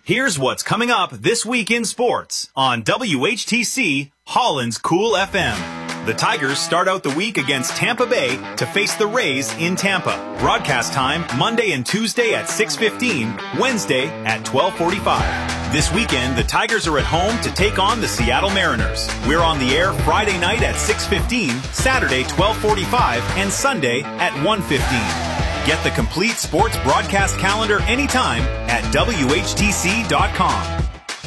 Here's what's coming up this week in sports on WHTC Holland's Cool FM. The Tigers start out the week against Tampa Bay to face the Rays in Tampa. Broadcast time Monday and Tuesday at 6:15, Wednesday at 12:45. This weekend, the Tigers are at home to take on the Seattle Mariners. We're on the air Friday night at 6:15, Saturday 12:45, and Sunday at 1:15. Get the complete sports broadcast calendar anytime at WHTC.com.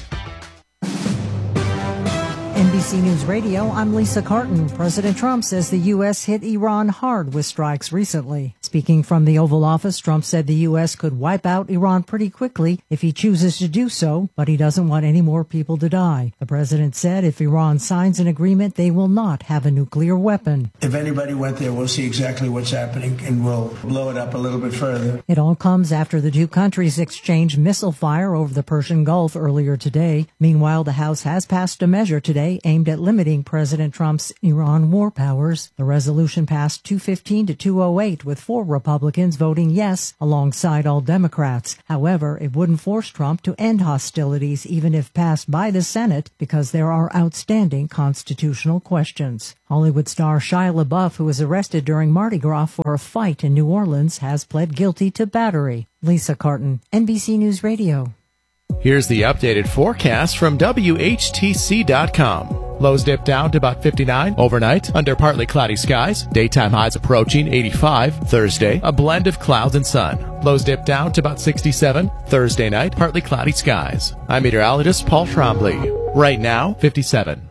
NBC News Radio, I'm Lisa Carton. President Trump says the U.S. hit Iran hard with strikes recently. Speaking from the Oval Office, Trump said the U.S. could wipe out Iran pretty quickly if he chooses to do so, but he doesn't want any more people to die. The president said if Iran signs an agreement, they will not have a nuclear weapon. If anybody went there, we'll see exactly what's happening, and we'll blow it up a little bit further. It all comes after the two countries exchanged missile fire over the Persian Gulf earlier today. Meanwhile, the House has passed a measure today aimed at limiting President Trump's Iran war powers. The resolution passed 215 to 208, with 4 Republicans voting yes alongside all Democrats. However, it wouldn't force Trump to end hostilities even if passed by the Senate because there are outstanding constitutional questions. Hollywood star Shia LaBeouf, who was arrested during Mardi Gras for a fight in New Orleans, has pled guilty to battery. Lisa Carton, NBC News Radio. Here's the updated forecast from WHTC.com. Lows dip down to about 59 overnight under partly cloudy skies. Daytime highs approaching 85. Thursday, a blend of clouds and sun. Lows dip down to about 67. Thursday night, partly cloudy skies. I'm meteorologist Paul Trombley. Right now, 57.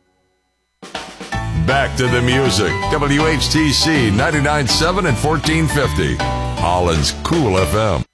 Back to the music. WHTC 99.7 and 1450. Holland's Cool FM.